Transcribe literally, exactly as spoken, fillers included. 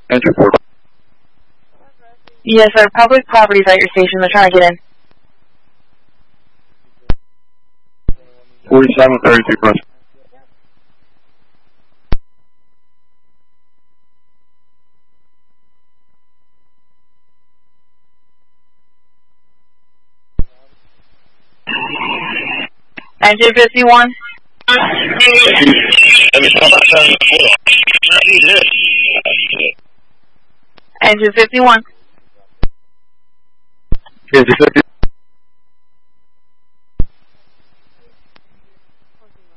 Engine four. Yes, sir. Public properties at your station. They're trying to get in. forty-seven thirty-two press. Engine fifty-one. Engine fifty-one. Engine fifty.